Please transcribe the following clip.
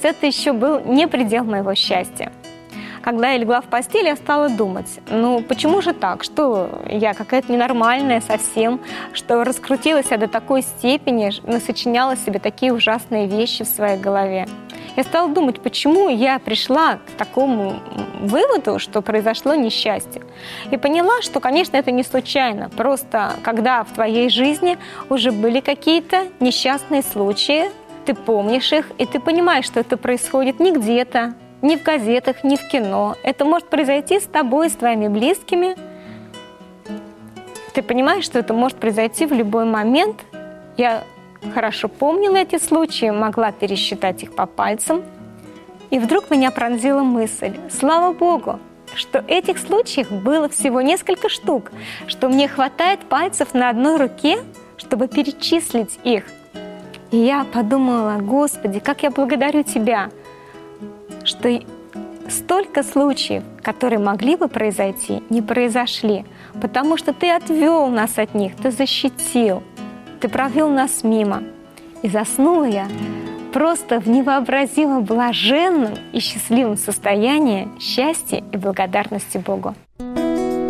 это еще был не предел моего счастья. Когда я легла в постель, я стала думать, ну почему же так, что я какая-то ненормальная совсем, что раскрутилась я до такой степени, насочиняла себе такие ужасные вещи в своей голове. Я стала думать, почему я пришла к такому выводу, что произошло несчастье. И поняла, что, конечно, это не случайно. Просто когда в твоей жизни уже были какие-то несчастные случаи, ты помнишь их, и ты понимаешь, что это происходит не где-то, не в газетах, не в кино. Это может произойти с тобой, с твоими близкими. Ты понимаешь, что это может произойти в любой момент. Я хорошо помнила эти случаи, могла пересчитать их по пальцам. И вдруг меня пронзила мысль: слава Богу, что этих случаев было всего несколько штук, что мне хватает пальцев на одной руке, чтобы перечислить их. И я подумала: Господи, как я благодарю Тебя, что столько случаев, которые могли бы произойти, не произошли, потому что Ты отвел нас от них, Ты защитил, Ты провел нас мимо. И заснула я просто в невообразимо блаженном и счастливом состоянии счастья и благодарности Богу.